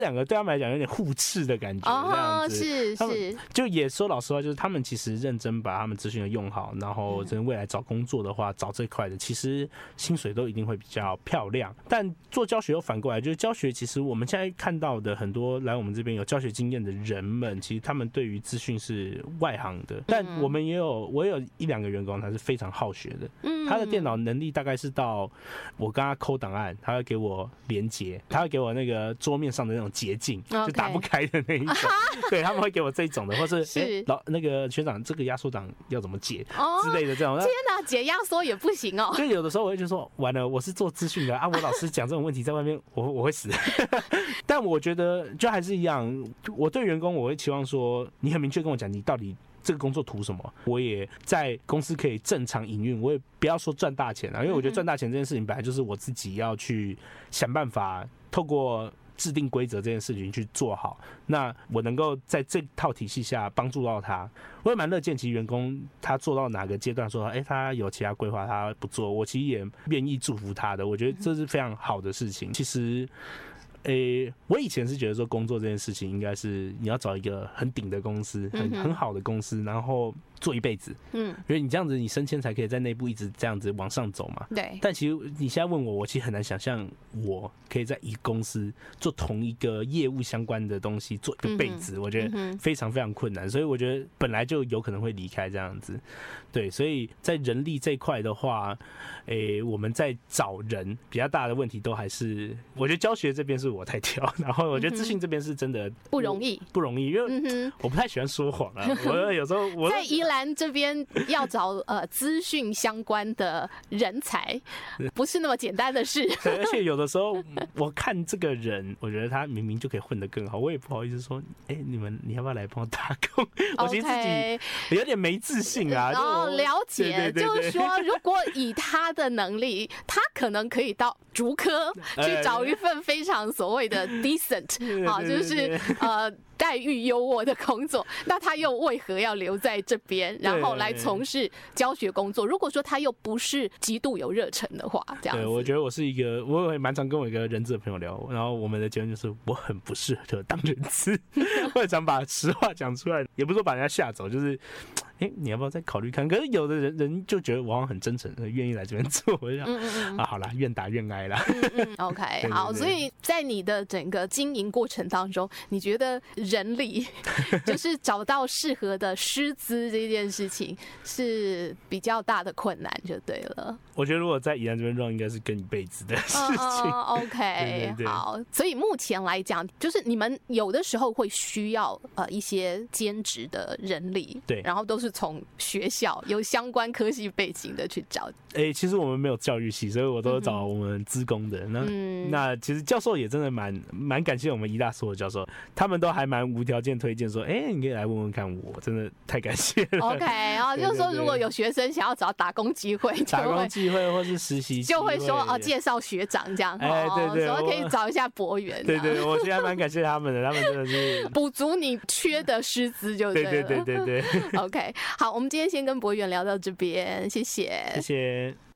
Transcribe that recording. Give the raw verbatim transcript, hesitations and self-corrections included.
两个对他们来讲有点互斥的感觉，这样子。 是是， 就也说老实话，就是他们其实认真把他们资讯用好，然后真未来找工作的话，找这块的，其实薪水都一定会比较漂亮。但做教学又反过来，就是教学其实我们现在看到的很多来我们这边有教学经验的人们，其实他们对于资讯是外行的，但我们也有我也有一两个员工他是非常好学的，他的电脑能力大概是到我跟他抠档案，他会给我连结，他会给我那个桌面上的那种捷径，就打不开的那一种，对，他们会给我这一种的，或是哎、欸、老那个学长这个压缩档要怎么解之类的这种。 天哪，解压缩也不行哦。 就有的时候我会觉得说，完了，我是做资讯的啊，我老师讲这种问题在外面，我我会死。但我觉得就还是一样，我对员工我会期望说，你很明确跟我讲你到底这个工作图什么，我也在公司可以正常营运，我也不要说赚大钱啊，因为我觉得赚大钱这件事情本来就是我自己要去想办法透过制定规则这件事情去做好，那我能够在这套体系下帮助到他，我也蛮乐见其员工他做到哪个阶段说，哎、欸，他有其他规划他不做，我其实也愿意祝福他的，我觉得这是非常好的事情。其实诶、欸，我以前是觉得说工作这件事情应该是你要找一个很顶的公司，很很好的公司，然后做一辈子，嗯，因为你这样子你升迁才可以在内部一直这样子往上走嘛。 对。 但其实你现在问我，我其实很难想象我可以在一个公司做同一个业务相关的东西做一辈子，我觉得非常非常困难，所以我觉得本来就有可能会离开这样子。对，所以在人力这一块的话，诶、欸，我们在找人比较大的问题都还是，我觉得教学这边是我太挑，然后我觉得资讯这边是真的不容易， 不容易，因为我不太喜欢说谎啊。我有时候我在宜兰这边要找呃资讯相关的人才，不是那么简单的事。 对，而且有的时候我看这个人，我觉得他明明就可以混得更好，我也不好意思说，哎、欸，你们你要不要来帮我打工？ Okay. 我其实自己有点没自信啊。 哦，了解， 对对对对， 就是说，如果以他的能力，他可能可以到竹科去找一份非常所谓的 decent 啊，就是呃待遇优渥的工作，那他又为何要留在这边，然后来从事教学工作？如果说他又不是极度有热忱的话，这样子。 对，我觉得我是一个，我也蛮常跟我一个人资的朋友聊，然后我们的结论就是我很不适合当人资，我也常把实话讲出来，也不是说把人家吓走，就是。哎、欸，你要不要再考虑看？可是有的人人就觉得我好像很真诚，愿意来这边做，我就想、嗯嗯、啊，好啦，愿打愿挨啦。 嗯嗯 OK， 对对对，好，所以在你的整个经营过程当中，你觉得人力就是找到适合的师资这件事情是比较大的困难，就对了。 我觉得如果在宜兰这边 run 应该是跟一辈子的事情。 uh, OK， 对对对，好，所以目前来讲，就是你们有的时候会需要呃一些兼职的人力， 对， 然后都是从学校有相关科系背景的去找。 哎、欸，其实我们没有教育系，所以我都找我们资工的。那、嗯、那其实教授也真的蛮蛮感谢我们宜大所有教授，他们都还蛮无条件推荐说，哎、欸，你可以来问问看我，真的太感谢了。 OK， 然后就是说如果有学生想要找打工机会， 打工机会或是实习， 就会说哦介绍学长这样，哎、欸、对对，说可以找一下博源。 对对，我现在蛮感谢他们的，他们真的是补足你缺的师资就对了。 对对对对对。 OK， 好，我们今天先跟博源聊到这边，谢谢， 谢谢。